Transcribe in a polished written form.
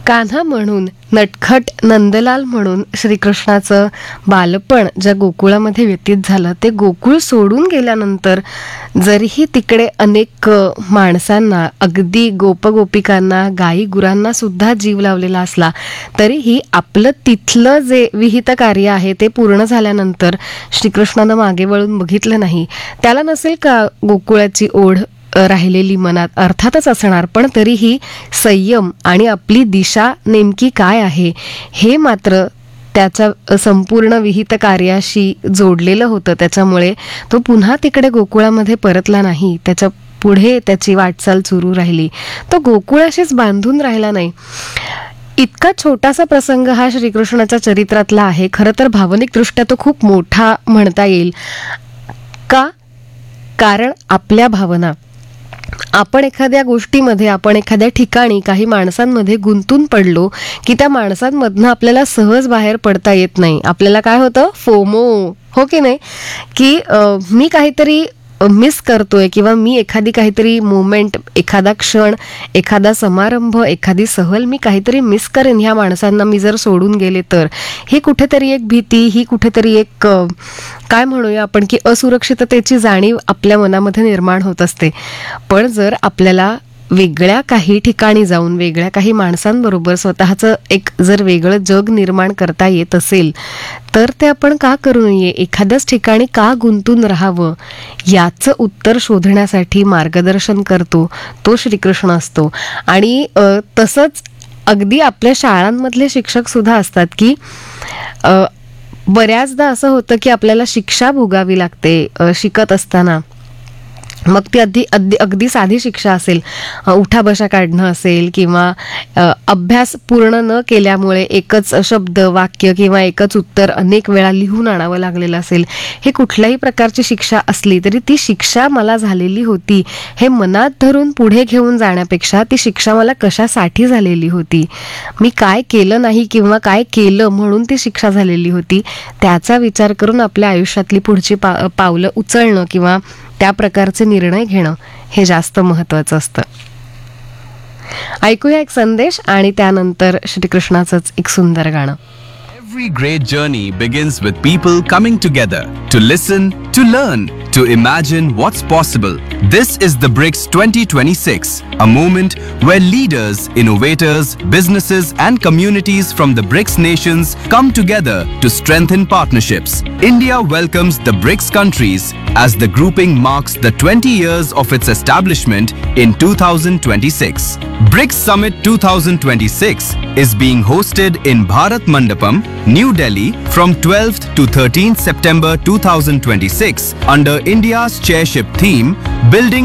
कान्हा म्हणून, नटखट नंदलाल म्हणून श्रीकृष्णाचं बालपण ज्या गोकुळामध्ये व्यतीत झालं, ते गोकुळ सोडून गेल्यानंतर जरीही तिकडे अनेक माणसांना, अगदी गोपगोपिकांना, गाई गुरांना सुद्धा जीव लावलेला असला, तरीही आपलं तिथलं जे विहित कार्य आहे ते पूर्ण झाल्यानंतर श्रीकृष्णानं मागे वळून बघितलं नाही. त्याला नसेल का गोकुळाची ओढ राहिलेली मनात? अर्थातच असणार, पण तरीही संयम आणि आपली दिशा नेमकी काय आहे हे मात्र त्याच्या संपूर्ण विहित कार्याशी जोडलेलं होतं. त्याच्यामुळे तो पुन्हा तिकडे गोकुळामध्ये परतला नाही. त्याच्या पुढे त्याची वाटचाल सुरू राहिली. तो गोकुळाशीच बांधून राहिला नाही. इतका छोटासा प्रसंग हा श्रीकृष्णाच्या चरित्रातला आहे. खरं तर भावनिकदृष्ट्या तो खूप मोठा म्हणता येईल. का? कारण आपल्या भावना, आपण एखाद्या गोष्टीमध्ये, आपण एखाद्या ठिकाणी काही माणसांमध्ये गुंतून पडलो की त्या माणसांमधनं आपल्याला सहज बाहेर पडता येत नाही. आपल्याला काय होतं? फोमो, हो की नाही? की मी काहीतरी मिस करतोय किंवा मी एखादी काहीतरी मोमेंट, एखादा क्षण, एखादा समारंभ, एखादी सहल मी काहीतरी मिस करेन ह्या माणसांना मी जर सोडून गेले तर. ही कुठेतरी एक भीती, ही कुठेतरी एक काय म्हणूया आपण की असुरक्षिततेची जाणीव आपल्या मनामध्ये निर्माण होत असते. पण जर आपल्याला वेगळ्या काही ठिकाणी जाऊन, वेगळ्या काही माणसांबरोबर स्वतःचं एक जर वेगळं जग निर्माण करता येत असेल, तर ते आपण का करू नये? एखाद्याच ठिकाणी का गुंतून राहावं? याचं उत्तर शोधण्यासाठी मार्गदर्शन करतो तो श्रीकृष्ण असतो. आणि तसंच अगदी आपल्या शाळांमधले शिक्षक सुद्धा असतात की बऱ्याचदा असं होतं की आपल्याला शिक्षा भोगावी लागते शिकत असताना. मग ती अगदी साधी शिक्षा असेल, उठाबशा काढणं असेल, किंवा अभ्यास पूर्ण न केल्यामुळे एकच शब्द, वाक्य किंवा एकच उत्तर अनेक वेळा लिहून आणावं लागलेलं असेल. हे कुठल्याही प्रकारची शिक्षा असली तरी ती शिक्षा मला झालेली होती हे मनात धरून पुढे घेऊन जाण्यापेक्षा ती शिक्षा मला कशासाठी झालेली होती, मी काय केलं नाही किंवा काय केलं म्हणून ती शिक्षा झालेली होती, त्याचा विचार करून आपल्या आयुष्यातली पुढची पावलं उचलणं किंवा त्या प्रकारचे निर्णय घेणं हे जास्त महत्वाचं असतं. ऐकूया एक संदेश आणि त्यानंतर श्रीकृष्णाचंच एक सुंदर गाणं. Every great journey begins with people coming together to listen, to learn, to imagine what's possible. This is the BRICS 2026, a moment where leaders, innovators, businesses and communities from the BRICS nations come together to strengthen partnerships. India welcomes the BRICS countries as the grouping marks the 20 years of its establishment in 2026. BRICS Summit 2026 is being hosted in Bharat Mandapam, New Delhi from 12th to 13th September 2026 under India's chairship theme, Building